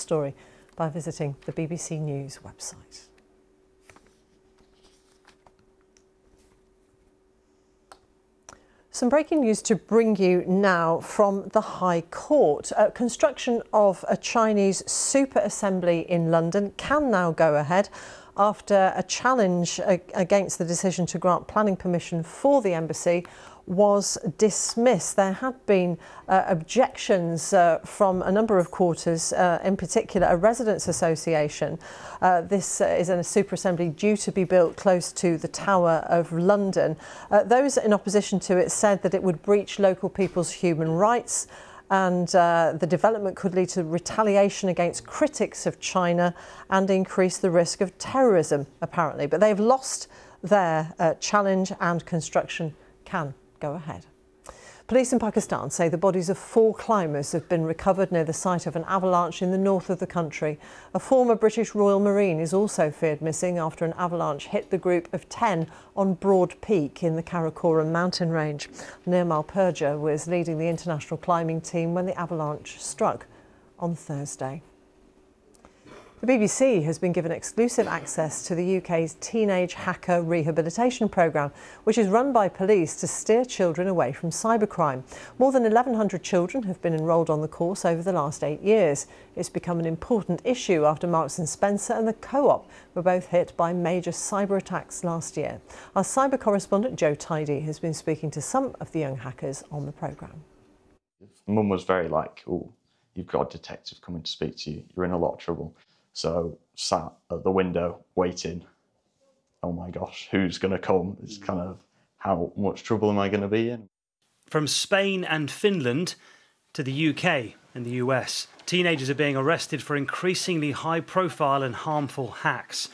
story by visiting the BBC News website. Some breaking news to bring you now from the High Court. Construction of a Chinese super assembly in London can now go ahead after a challenge against the decision to grant planning permission for the embassy was dismissed. There had been objections from a number of quarters, in particular a residents' association. This is a super assembly due to be built close to the Tower of London. Those in opposition to it said that it would breach local people's human rights, and the development could lead to retaliation against critics of China and increase the risk of terrorism, apparently. But they've lost their challenge and construction can go ahead. Police in Pakistan say the bodies of 4 climbers have been recovered near the site of an avalanche in the north of the country. A former British Royal Marine is also feared missing after an avalanche hit the group of 10 on Broad Peak in the Karakoram mountain range. Nirmal Purja was leading the international climbing team when the avalanche struck on Thursday. The BBC has been given exclusive access to the UK's Teenage Hacker Rehabilitation Programme, which is run by police to steer children away from cybercrime. More than 1,100 children have been enrolled on the course over the last 8 years. It's become an important issue after Marks & Spencer and the Co-op were both hit by major cyber attacks last year. Our cyber correspondent Joe Tidy has been speaking to some of the young hackers on the programme. Mum was very like, oh, you've got a detective coming to speak to you, you're in a lot of trouble. So sat at the window waiting, oh my gosh, who's going to come? It's kind of, how much trouble am I going to be in? From Spain and Finland to the UK and the US, teenagers are being arrested for increasingly high-profile and harmful hacks.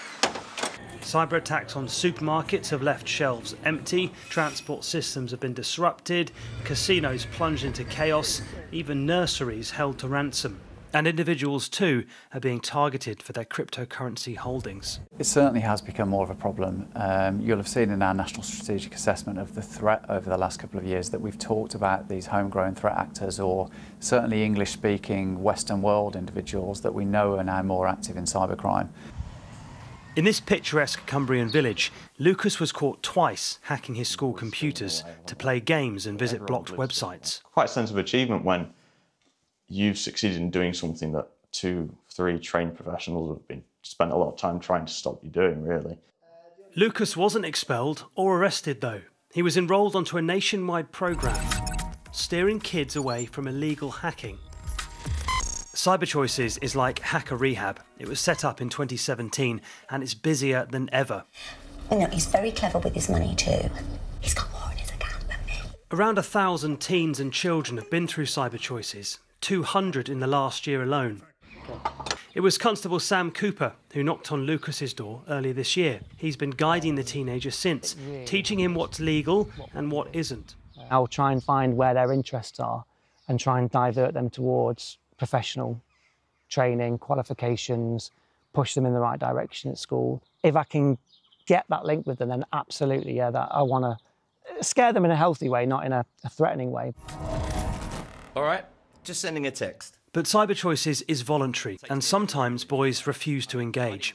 Cyber attacks on supermarkets have left shelves empty, transport systems have been disrupted, casinos plunged into chaos, even nurseries held to ransom. And individuals too are being targeted for their cryptocurrency holdings. It certainly has become more of a problem. You'll have seen in our National Strategic Assessment of the threat over the last couple of years that we've talked about these homegrown threat actors, or certainly English-speaking Western world individuals that we know are now more active in cybercrime. In this picturesque Cumbrian village, Lucas was caught twice hacking his school computers to play games and visit blocked websites. Quite a sense of achievement when you've succeeded in doing something that 2-3 trained professionals have been spent a lot of time trying to stop you doing, really. Lucas wasn't expelled or arrested, though. He was enrolled onto a nationwide programme, steering kids away from illegal hacking. CyberChoices is like Hacker Rehab. It was set up in 2017 and it's busier than ever. You know, he's very clever with his money too. He's got more in his account than me. Around 1,000 teens and children have been through CyberChoices. 200 in the last year alone. It was Constable Sam Cooper who knocked on Lucas's door earlier this year. He's been guiding the teenager since, teaching him what's legal and what isn't. I'll try and find where their interests are and try and divert them towards professional training, qualifications, push them in the right direction at school. If I can get that link with them, then absolutely, yeah, that I want to scare them in a healthy way, not in a threatening way. All right. Just sending a text. But CyberChoices is voluntary, and sometimes boys refuse to engage.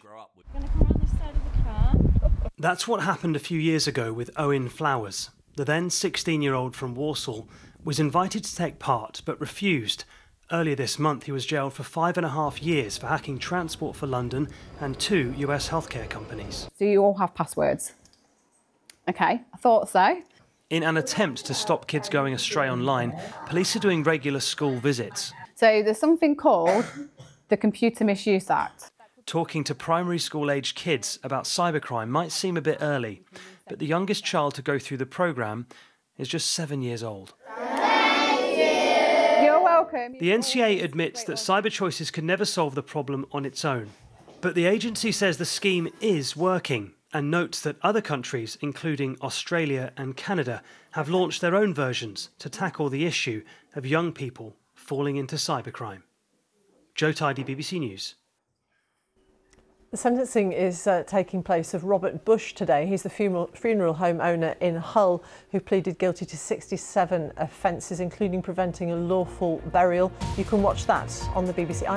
That's what happened a few years ago with Owen Flowers. The then 16-year-old from Walsall was invited to take part, but refused. Earlier this month, he was jailed for 5.5 years for hacking Transport for London and 2 US healthcare companies. Do you all have passwords? OK, I thought so. In an attempt to stop kids going astray online, police are doing regular school visits. So there's something called the Computer Misuse Act. Talking to primary school-aged kids about cybercrime might seem a bit early, but the youngest child to go through the programme is just 7 years old. Thank you. You're welcome. The NCA admits that CyberChoices can never solve the problem on its own, but the agency says the scheme is working, and notes that other countries, including Australia and Canada, have launched their own versions to tackle the issue of young people falling into cybercrime. Joe Tidy, BBC News. The sentencing is taking place of Robert Bush today. He's the funeral home owner in Hull who pleaded guilty to 67 offences, including preventing a lawful burial. You can watch that on the BBC